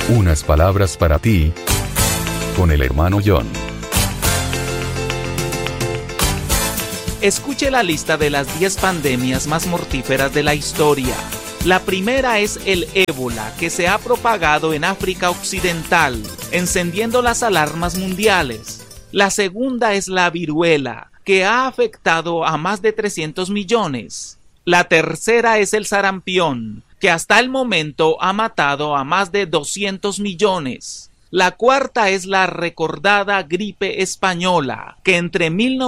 Unas palabras para ti, con el hermano John. Escuche la lista de las 10 pandemias más mortíferas de la historia. La primera es el ébola, que se ha propagado en África Occidental, encendiendo las alarmas mundiales. La segunda es la viruela, que ha afectado a más de 300 millones. La tercera es el sarampión, que hasta el momento ha matado a más de 200 millones. La cuarta es la recordada gripe española, que entre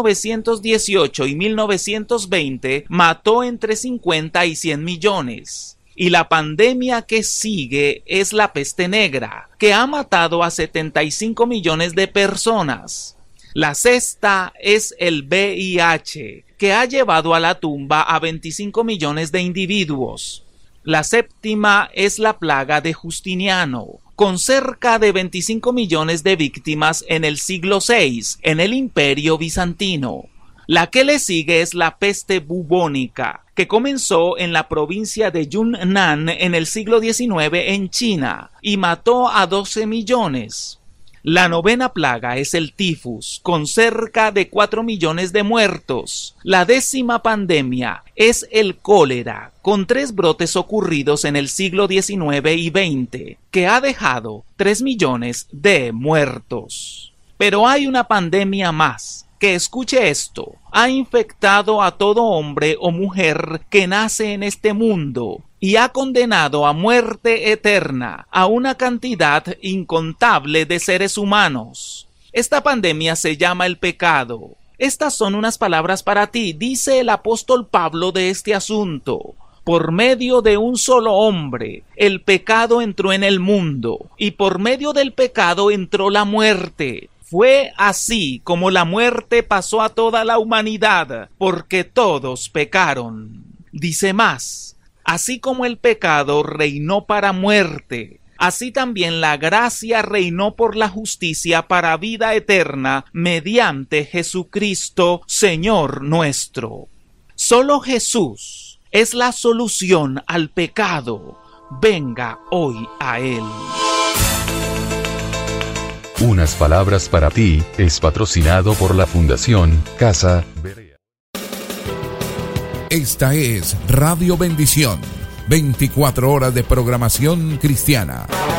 1918 y 1920 mató entre 50 y 100 millones. Y la pandemia que sigue es la peste negra, que ha matado a 75 millones de personas. La sexta es el VIH, que ha llevado a la tumba a 25 millones de individuos. La séptima es la plaga de Justiniano, con cerca de 25 millones de víctimas en el siglo VI, en el Imperio Bizantino. La que le sigue es la peste bubónica, que comenzó en la provincia de Yunnan en el siglo XIX en China y mató a 12 millones. La novena plaga es el tifus, con cerca de 4 millones de muertos. La 10ª pandemia es el cólera, con 3 brotes ocurridos en el siglo XIX y XX, que ha dejado 3 millones de muertos. Pero hay una pandemia más, que escuche esto, ha infectado a todo hombre o mujer que nace en este mundo y ha condenado a muerte eterna a una cantidad incontable de seres humanos. Esta pandemia se llama el pecado. Estas son unas palabras para ti, dice el apóstol Pablo de este asunto. Por medio de un solo hombre, el pecado entró en el mundo, y por medio del pecado entró la muerte. Fue así como la muerte pasó a toda la humanidad, porque todos pecaron. Dice más, así como el pecado reinó para muerte, así también la gracia reinó por la justicia para vida eterna mediante Jesucristo, Señor nuestro. Solo Jesús es la solución al pecado. Venga hoy a Él. Unas palabras para ti es patrocinado por la Fundación Casa Berea. Esta es Radio Bendición, 24 horas de programación cristiana.